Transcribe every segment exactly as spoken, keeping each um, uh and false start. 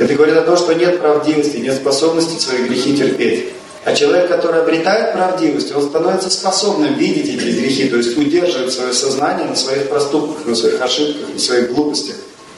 Это говорит о том, что нет правдивости, нет способности свои грехи терпеть. А человек, который обретает правдивость, он становится способным видеть эти грехи, то есть удерживать свое сознание на своих проступках, на своих ошибках, на своих глупостях.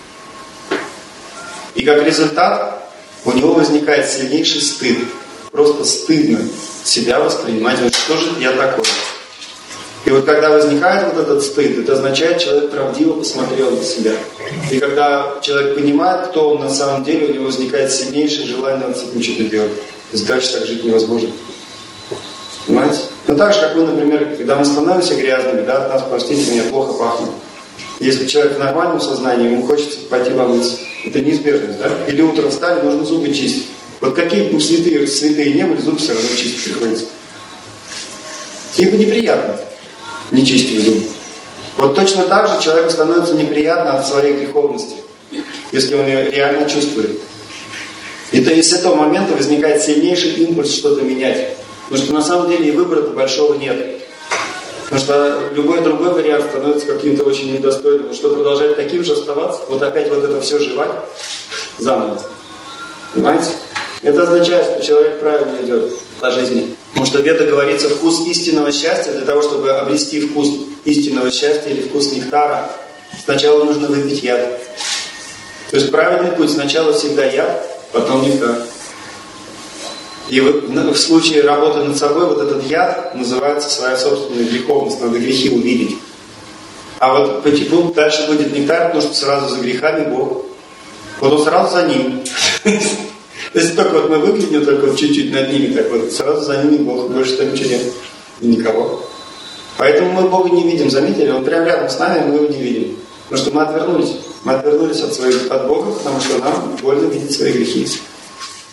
И как результат у него возникает сильнейший стыд. Просто стыдно себя воспринимать, вот что же я такой. И вот когда возникает вот этот стыд, это означает, что человек правдиво посмотрел на себя. И когда человек понимает, кто он на самом деле, у него возникает сильнейшее желание над этим что-то делать. То есть дальше так жить невозможно. Понимаете? Ну так же, как мы, например, когда мы становимся грязными, да, от нас, простите меня, плохо пахнет. Если человек в нормальном сознании, ему хочется пойти помыться. Это неизбежность, да? Или утром встали, нужно зубы чистить. Вот какие бы святые, святые не были, зубы все равно чистить приходится. Ибо неприятно не чистить зубы. Вот точно так же человеку становится неприятно от своей греховности, если он ее реально чувствует. И то есть с этого момента возникает сильнейший импульс что-то менять. Потому что на самом деле и выбора-то большого нет. Потому что любой другой вариант становится каким-то очень недостойным. Что продолжать таким же оставаться, вот опять вот это все жевать заново. Понимаете? Это означает, что человек правильно идет по жизни. Потому что в Ведах говорится вкус истинного счастья. Для того, чтобы обрести вкус истинного счастья или вкус нектара, сначала нужно выпить яд. То есть правильный путь сначала всегда яд, потом нектар. И вот в случае работы над собой вот этот яд называется своя собственная греховность, надо грехи увидеть. А вот почему дальше будет нектар, потому что сразу за грехами Бог. Вот он сразу за ним. Если только вот мы выглядим только вот чуть-чуть над ними, так вот сразу за ними Бог, больше там ничего нет. И никого. Поэтому мы Бога не видим, заметили? Он прямо рядом с нами, мы его не видим. Потому что мы отвернулись. Мы отвернулись от, своих, от Бога, потому что нам больно видеть свои грехи.